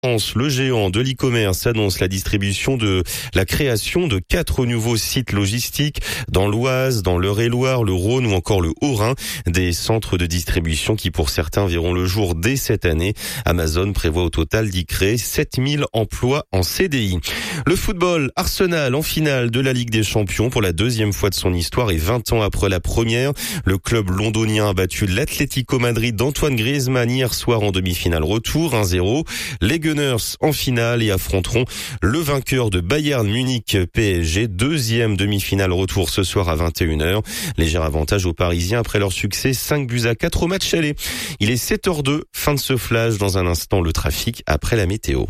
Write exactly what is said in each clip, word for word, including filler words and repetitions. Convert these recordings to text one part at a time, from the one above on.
Le géant de l'e-commerce annonce la distribution de la création de quatre nouveaux sites logistiques dans l'Oise, dans l'Eure-et-Loir, le Rhône ou encore le Haut-Rhin. Des centres de distribution qui pour certains verront le jour dès cette année. Amazon prévoit au total d'y créer sept mille emplois en C D I. Le football, Arsenal en finale de la Ligue des Champions pour la deuxième fois de son histoire et vingt ans après la première. Le club londonien a battu l'Atlético Madrid d'Antoine Griezmann hier soir en demi-finale retour, un zéro. Les Gunners en finale et affronteront le vainqueur de Bayern Munich P S G, deuxième demi-finale retour ce soir à vingt et une heures. Léger avantage aux Parisiens après leur succès cinq buts à quatre au match aller. Il est sept heures deux, fin de ce flash, dans un instant le trafic après la météo.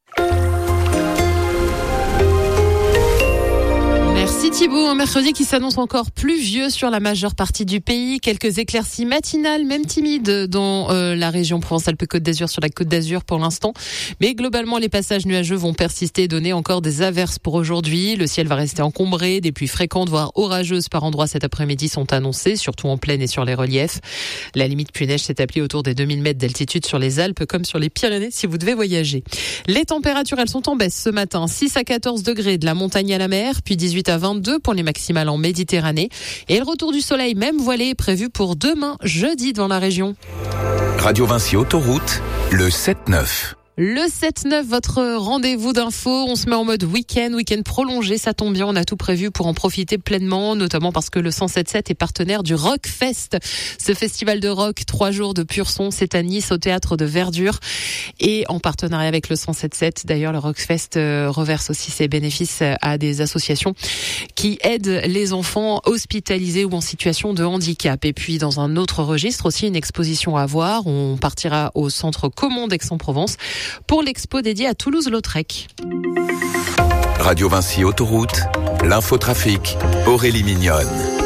Merci Thibaut, un mercredi qui s'annonce encore pluvieux sur la majeure partie du pays. Quelques éclaircies matinales, même timides, dans euh, la région Provence-Alpes-Côte d'Azur, sur la Côte d'Azur pour l'instant. Mais globalement, les passages nuageux vont persister et donner encore des averses pour aujourd'hui. Le ciel va rester encombré, des pluies fréquentes, voire orageuses par endroits cet après-midi sont annoncées, surtout en plaine et sur les reliefs. La limite pluie-neige s'établit autour des deux mille mètres d'altitude sur les Alpes, comme sur les Pyrénées si vous devez voyager. Les températures, elles sont en baisse ce matin. six à quatorze degrés de la montagne à la mer, puis dix-huit à vingt-deux pour les maximales en Méditerranée. Et le retour du soleil, même voilé, est prévu pour demain, jeudi, dans la région. Radio Vinci Autoroute, le sept neuf. Le sept neuf, votre rendez-vous d'info. On se met en mode week-end, week-end prolongé. Ça tombe bien, on a tout prévu pour en profiter pleinement, notamment parce que le cent sept sept est partenaire du Rockfest. Ce festival de rock, trois jours de pur son, c'est à Nice, au théâtre de Verdure. Et en partenariat avec le cent sept sept, d'ailleurs, le Rockfest reverse aussi ses bénéfices à des associations qui aident les enfants hospitalisés ou en situation de handicap. Et puis, dans un autre registre, aussi une exposition à voir. On partira au centre Comont d'Aix-en-Provence pour l'expo dédiée à Toulouse-Lautrec. Radio Vinci Autoroute, l'infotrafic, Aurélie Mignonne.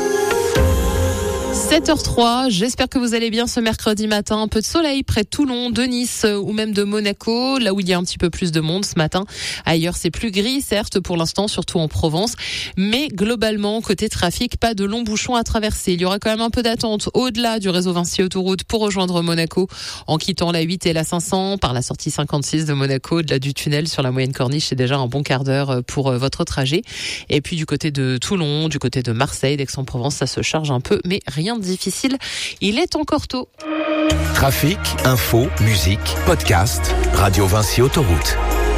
sept heures trois, j'espère que vous allez bien ce mercredi matin. Un peu de soleil près de Toulon, de Nice ou même de Monaco, là où il y a un petit peu plus de monde ce matin. Ailleurs, c'est plus gris, certes, pour l'instant, surtout en Provence. Mais globalement, côté trafic, pas de longs bouchons à traverser. Il y aura quand même un peu d'attente au-delà du réseau Vinci Autoroute pour rejoindre Monaco en quittant la huit et la cinq cents par la sortie cinquante-six de Monaco, au-delà du tunnel sur la moyenne corniche. C'est déjà un bon quart d'heure pour votre trajet. Et puis du côté de Toulon, du côté de Marseille, d'Aix-en-Provence, ça se charge un peu, mais rien de difficile. Il est encore tôt. Trafic, info, musique, podcast, Radio Vinci Autoroute.